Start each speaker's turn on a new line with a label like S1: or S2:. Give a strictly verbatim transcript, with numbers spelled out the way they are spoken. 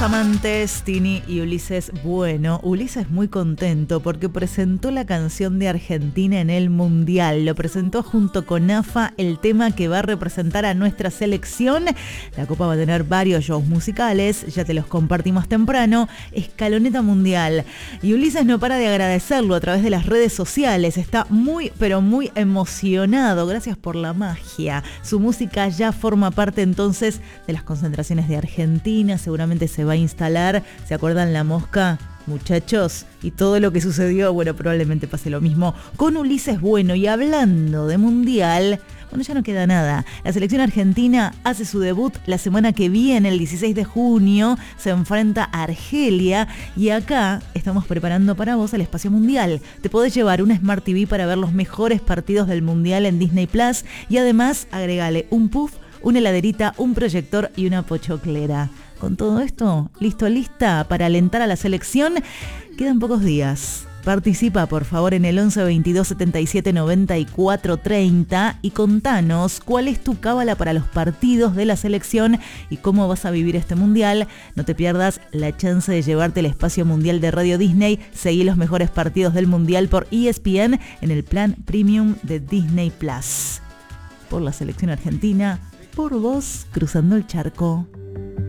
S1: Amantes, Tini y Ulises Bueno. Ulises muy contento porque presentó la canción de Argentina en el Mundial. Lo presentó junto con A F A, el tema que va a representar a nuestra selección. La Copa va a tener varios shows musicales, ya te los compartimos temprano. Escaloneta Mundial. Y Ulises no para de agradecerlo a través de las redes sociales. Está muy, pero muy emocionado. Gracias por la magia. Su música ya forma parte entonces de las concentraciones de Argentina. Seguramente se va a instalar. ¿Se acuerdan La Mosca, muchachos? Y todo lo que sucedió, bueno, probablemente pase lo mismo con Ulises Bueno. Y hablando de Mundial, bueno, ya no queda nada. La selección argentina hace su debut la semana que viene, el dieciséis de junio, se enfrenta a Argelia y acá estamos preparando para vos el espacio mundial. Te podés llevar una Smart T V para ver los mejores partidos del Mundial en Disney Plus y además agregale un puff, una heladerita, un proyector y una pochoclera. Con todo esto, listo, lista para alentar a la selección. Quedan pocos días. Participa, por favor, en el once veintidós setenta y siete noventa y cuatro treinta y contanos cuál es tu cábala para los partidos de la selección y cómo vas a vivir este mundial. No te pierdas la chance de llevarte el espacio mundial de Radio Disney. Seguí los mejores partidos del mundial por E S P N en el plan premium de Disney Plus. Por la selección argentina, por vos, cruzando el charco.